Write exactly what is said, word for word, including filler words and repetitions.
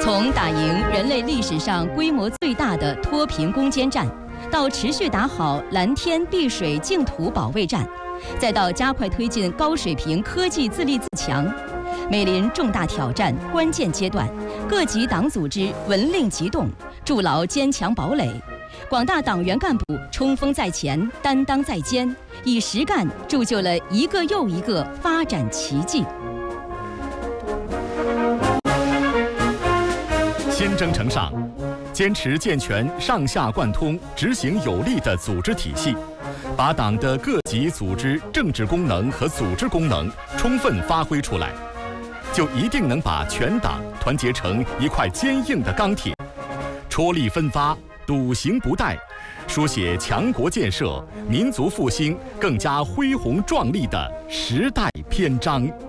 从打赢人类历史上规模最大的脱贫攻坚战，到持续打好蓝天碧水净土保卫战，再到加快推进高水平科技自立自强，面临重大挑战关键阶段，各级党组织闻令急动，筑牢坚强堡垒。广大党员干部冲锋在前，担当在肩，以实干铸就了一个又一个发展奇迹。 新征程上，坚持健全上下贯通、执行有力的组织体系，把党的各级组织政治功能和组织功能充分发挥出来，就一定能把全党团结成一块坚硬的钢铁，戳力分发，笃行不怠，书写强国建设、民族复兴更加恢宏壮丽的时代篇章。